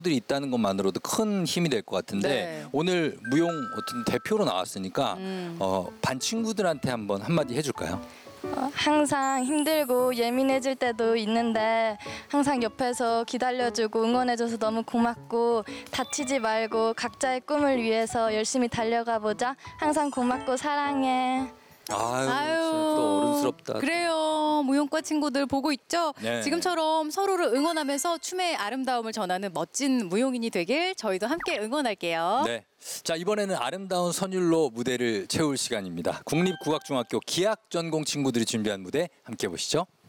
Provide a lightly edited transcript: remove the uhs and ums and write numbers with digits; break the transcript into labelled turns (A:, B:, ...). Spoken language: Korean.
A: 들이 있다는 것만으로도 큰 힘이 될 것 같은데
B: 네.
A: 오늘 무용 어떤 대표로 나왔으니까 반 친구들한테 한번 한마디 해줄까요?
C: 항상 힘들고 예민해질 때도 있는데 항상 옆에서 기다려주고 응원해줘서 너무 고맙고 다치지 말고 각자의 꿈을 위해서 열심히 달려가 보자. 항상 고맙고 사랑해.
A: 아유, 또 어른스럽다.
B: 그래요. 무용과 친구들 보고 있죠?
A: 네.
B: 지금처럼 서로를 응원하면서 춤의 아름다움을 전하는 멋진 무용인이 되길 저희도 함께 응원할게요.
A: 네. 자, 이번에는 아름다운 선율로 무대를 채울 시간입니다. 국립국악중학교 기악 전공 친구들이 준비한 무대 함께 보시죠.